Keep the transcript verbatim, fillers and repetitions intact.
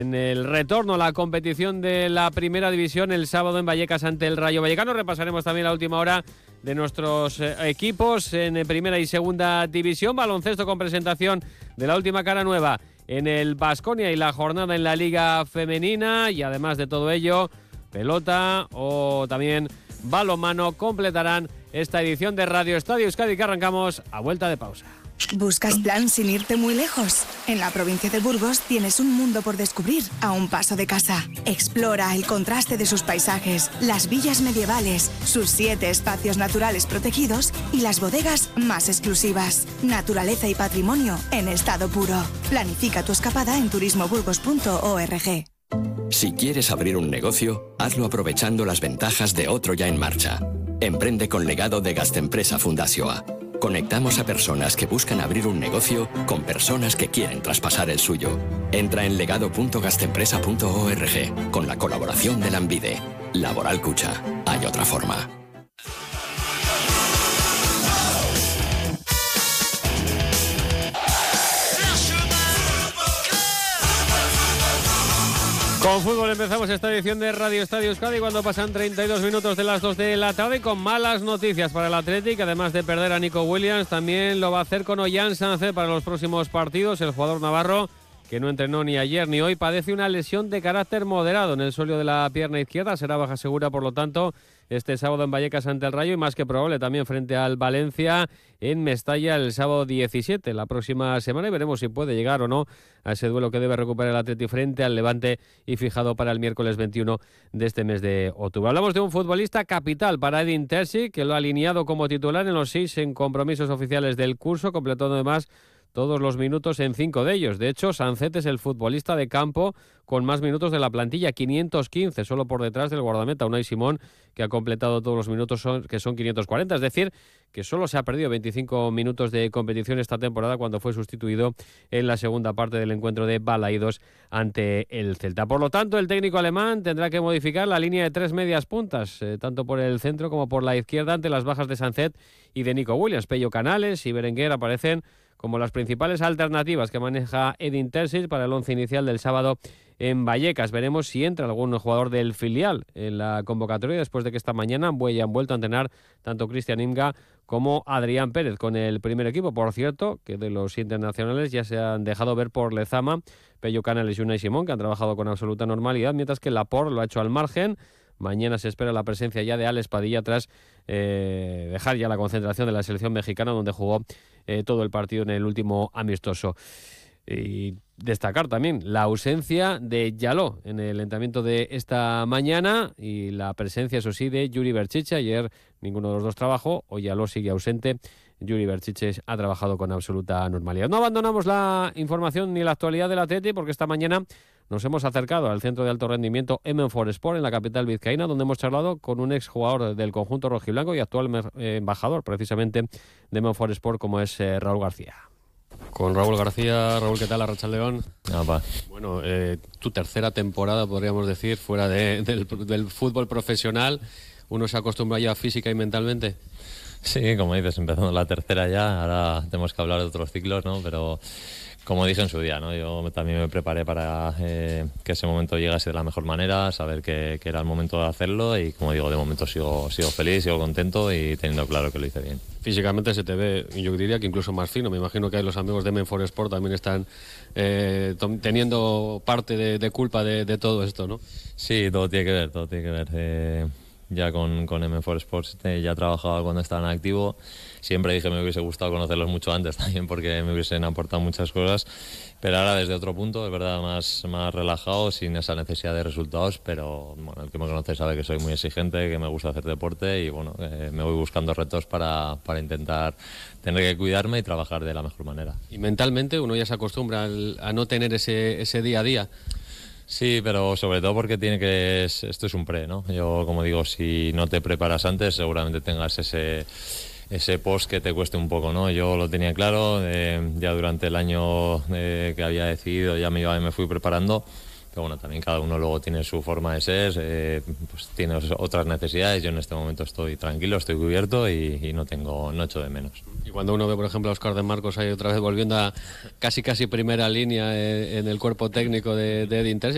En el retorno a la competición de la primera división el sábado en Vallecas ante el Rayo Vallecano. Repasaremos también la última hora de nuestros eh, equipos en primera y segunda división. Baloncesto con presentación de la última cara nueva en el Baskonia y la jornada en la Liga Femenina. Y además de todo ello, pelota o también balonmano completarán esta edición de Radio Estadio Euskadi que arrancamos a vuelta de pausa. ¿Buscas plan sin irte muy lejos? En la provincia de Burgos tienes un mundo por descubrir a un paso de casa. Explora el contraste de sus paisajes, las villas medievales, sus siete espacios naturales protegidos y las bodegas más exclusivas. Naturaleza y patrimonio en estado puro. Planifica tu escapada en turismo burgos punto org. Si quieres abrir un negocio, hazlo aprovechando las ventajas de otro ya en marcha. Emprende con legado de Gastempresa Fundazioa. Conectamos a personas que buscan abrir un negocio con personas que quieren traspasar el suyo. Entra en legado punto gastempresa punto org con la colaboración de Lanbide. Laboral Cucha. Hay otra forma. Con fútbol empezamos esta edición de Radio Estadio Euskadi cuando pasan treinta y dos minutos de las dos de la tarde con malas noticias para el Athletic. Además de perder a Nico Williams, también lo va a hacer con Ollán Sánchez para los próximos partidos. El jugador navarro, que no entrenó ni ayer ni hoy, padece una lesión de carácter moderado en el sóleo de la pierna izquierda. Será baja segura, por lo tanto, este sábado en Vallecas ante el Rayo y más que probable también frente al Valencia en Mestalla el sábado diecisiete, la próxima semana, y veremos si puede llegar o no a ese duelo que debe recuperar el Atleti frente al Levante y fijado para el miércoles veintiuno de este mes de octubre. Hablamos de un futbolista capital para Edin Terzic, que lo ha alineado como titular en los seis en compromisos oficiales del curso, completando además todos los minutos en cinco de ellos. De hecho, Sancet es el futbolista de campo con más minutos de la plantilla, quinientos quince, solo por detrás del guardameta Unai Simón, que ha completado todos los minutos, son, que son quinientos cuarenta. Es decir, que solo se ha perdido veinticinco minutos de competición esta temporada cuando fue sustituido en la segunda parte del encuentro de Balaídos ante el Celta. Por lo tanto, el técnico alemán tendrá que modificar la línea de tres medias puntas, eh, tanto por el centro como por la izquierda, ante las bajas de Sancet y de Nico Williams. Pello Canales y Berenguer aparecen como las principales alternativas que maneja Edin Terzic para el once inicial del sábado en Vallecas. Veremos si entra algún jugador del filial en la convocatoria después de que esta mañana han vuelto a entrenar tanto Cristian Inga como Adrián Pérez con el primer equipo. Por cierto, que de los internacionales ya se han dejado ver por Lezama, Pello Canales y Unai Simón, que han trabajado con absoluta normalidad, mientras que Laporte lo ha hecho al margen. Mañana se espera la presencia ya de Alex Padilla tras eh, dejar ya la concentración de la selección mexicana, donde jugó eh, todo el partido en el último amistoso. Y destacar también la ausencia de Yaló en el entrenamiento de esta mañana y la presencia, eso sí, de Yuri Berchiche. Ayer ninguno de los dos trabajó, hoy Yaló sigue ausente. Yuri Berchiche ha trabajado con absoluta normalidad. No abandonamos la información ni la actualidad del Atleti porque esta mañana nos hemos acercado al centro de alto rendimiento M cuatro Sport en la capital vizcaína, donde hemos charlado con un exjugador del conjunto rojiblanco y actual embajador precisamente de M cuatro Sport, como es eh, Raúl García. Con Raúl García. Raúl, ¿qué tal? Arratsaldeon. Apa. Bueno, eh, tu tercera temporada, podríamos decir, fuera de, del, del fútbol profesional. ¿Uno se acostumbra ya física y mentalmente? Sí, como dices, empezando la tercera ya, ahora tenemos que hablar de otros ciclos, ¿no? Pero como dije en su día, ¿no? Yo también me preparé para eh, que ese momento llegase de la mejor manera, saber que, que era el momento de hacerlo y, como digo, de momento sigo, sigo feliz, sigo contento y teniendo claro que lo hice bien. Físicamente se te ve, yo diría que incluso más fino. Me imagino que los amigos de M cuatro Sport también están eh, teniendo parte de, de culpa de, de todo esto, ¿no? Sí, todo tiene que ver, todo tiene que ver. Eh... Ya con, con M cuatro Sports eh, ya trabajaba cuando estaban en activo. Siempre dije que me hubiese gustado conocerlos mucho antes también porque me hubiesen aportado muchas cosas. Pero ahora desde otro punto, es verdad, más, más relajado, sin esa necesidad de resultados. Pero bueno, el que me conoce sabe que soy muy exigente, que me gusta hacer deporte y bueno, eh, me voy buscando retos para, para intentar tener que cuidarme y trabajar de la mejor manera. ¿Y mentalmente uno ya se acostumbra al, a no tener ese, ese día a día? Sí, pero sobre todo porque tiene que esto es un pre, ¿no? Yo, como digo, si no te preparas antes, seguramente tengas ese ese post que te cueste un poco, ¿no? Yo lo tenía claro, eh, ya durante el año eh, que había decidido, ya me iba, me fui preparando. Pero bueno, también cada uno luego tiene su forma de ser, eh, pues tiene otras necesidades. Yo en este momento estoy tranquilo, estoy cubierto y, y no tengo, no echo de menos. Y cuando uno ve, por ejemplo, a Óscar de Marcos ahí otra vez volviendo a casi casi primera línea eh, en el cuerpo técnico de, de Edin Terzic,